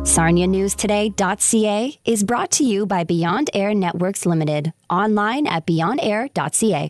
SarniaNewsToday.ca is brought to you by Beyond Air Networks Limited. Online at beyondair.ca.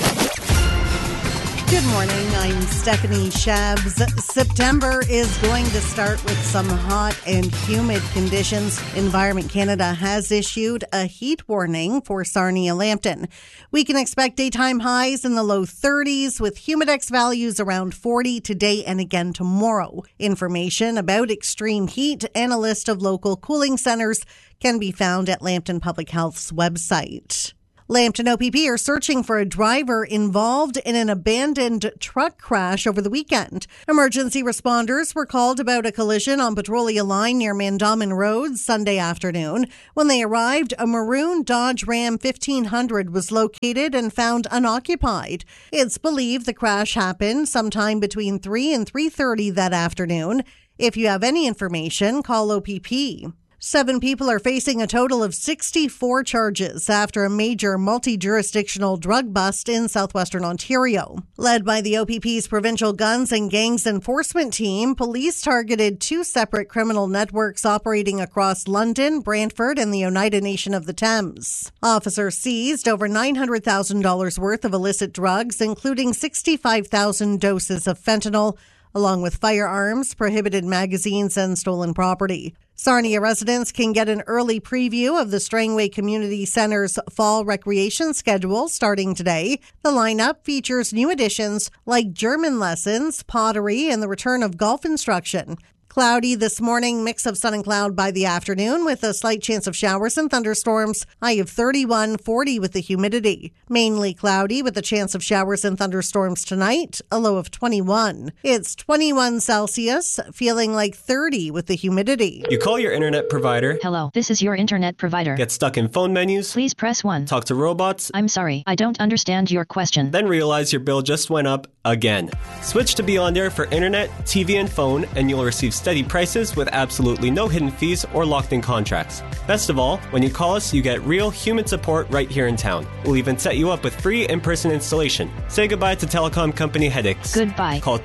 Good morning, I'm Stephanie Shabs. September is going to start with some hot and humid conditions. Environment Canada has issued a heat warning for Sarnia-Lambton. We can expect daytime highs in the low 30s with humidex values around 40 today and again tomorrow. Information about extreme heat and a list of local cooling centres can be found at Lambton Public Health's website. Lambton OPP are searching for a driver involved in an abandoned truck crash over the weekend. Emergency responders were called about a collision on Petrolia Line near Mandamin Road Sunday afternoon. When they arrived, a maroon Dodge Ram 1500 was located and found unoccupied. It's believed the crash happened sometime between 3 and 3:30 that afternoon. If you have any information, call OPP. 7 people are facing a total of 64 charges after a major multi-jurisdictional drug bust in southwestern Ontario. Led by the OPP's Provincial Guns and Gangs Enforcement Team, police targeted 2 separate criminal networks operating across London, Brantford, and the Oneida Nation of the Thames. Officers seized over $900,000 worth of illicit drugs, including 65,000 doses of fentanyl, along with firearms, prohibited magazines, and stolen property. Sarnia residents can get an early preview of the Strangway Community Centre's fall recreation schedule starting today. The lineup features new additions like German lessons, pottery, and the return of golf instruction. Cloudy this morning, mix of sun and cloud by the afternoon with a slight chance of showers and thunderstorms. High of 31, 40 with the humidity. Mainly cloudy with a chance of showers and thunderstorms tonight. A low of 21. It's 21 Celsius, feeling like 30 with the humidity. You call your internet provider. Hello, this is your internet provider. Get stuck in phone menus. Please press 1. Talk to robots. I'm sorry, I don't understand your question. Then realize your bill just went up again. Switch to Beyond Air for internet, TV, and phone, and you'll receive steady prices with absolutely no hidden fees or locked-in contracts. Best of all, when you call us, you get real human support right here in town. We'll even set you up with free in-person installation. Say goodbye to telecom company headaches. Goodbye. Call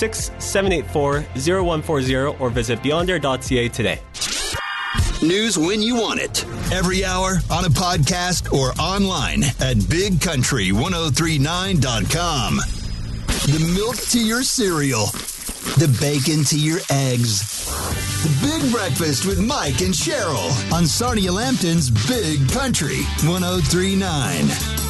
226-784-0140 or visit beyondair.ca today. News when you want it. Every hour, on a podcast, or online at bigcountry1039.com. The milk to your cereal. The bacon to your eggs. The Big Breakfast with Mike and Cheryl on Sarnia Lambton's Big Country 1039.